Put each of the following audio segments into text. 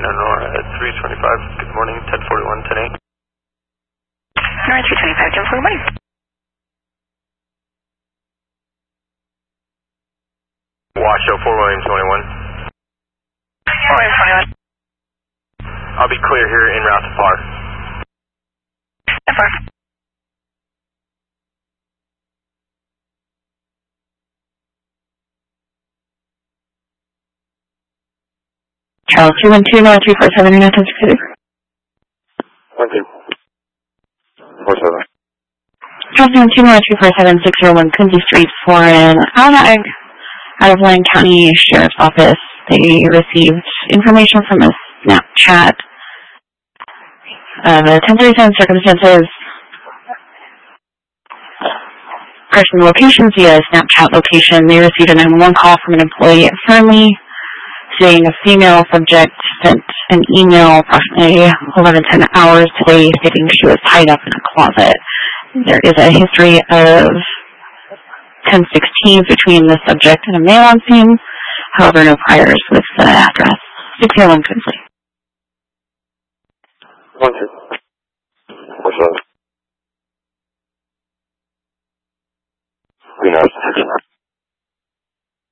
Aurora at 325. Good morning, 1041, 10-8. Aurora 325, 1041. Good morning. Washoe, 4 Williams 21. 4 Williams 21. I'll be clear here en route to par. FR. Charles 212, 347, United States. 1247. Charles 212, 347, 601 Quincy Street, Florida. Out of Lyon County Sheriff's Office, they received information from a Snapchat of a 1037 circumstances. Person locations via Snapchat location. They received a 911 call from an employee at Fernley saying a female subject sent an email approximately 11:10 hours today stating she was tied up in a closet. There is a history of 1016 between the subject and a male on scene. However, no priors with the address. 601 Kinsley. 1-2. What's up? We know.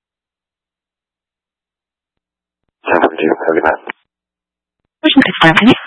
10-42. Have a good night. Question 6-5.